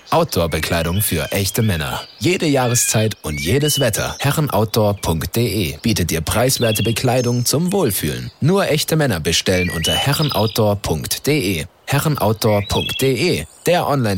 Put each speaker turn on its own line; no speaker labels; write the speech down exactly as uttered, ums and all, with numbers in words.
Outdoor-Bekleidung für echte Männer. Jede Jahreszeit und jedes Wetter. herrenoutdoor punkt de bietet dir preiswerte Bekleidung zum Wohlfühlen. Nur echte Männer bestellen unter herrenoutdoor punkt de. herrenoutdoor punkt de, der Online